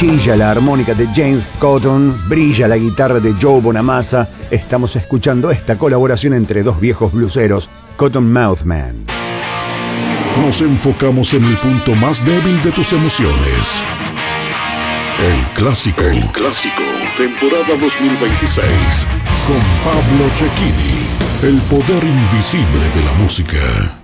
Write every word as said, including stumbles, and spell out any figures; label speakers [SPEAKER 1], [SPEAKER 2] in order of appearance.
[SPEAKER 1] chilla la armónica de James Cotton, brilla la guitarra de Joe Bonamassa. Estamos escuchando esta colaboración entre dos viejos blueseros, Cottonmouth Man.
[SPEAKER 2] Nos enfocamos en el punto más débil de tus emociones. El clásico. El clásico. Temporada dos mil veintiséis. Con Pablo Cecchini. El poder invisible de la música.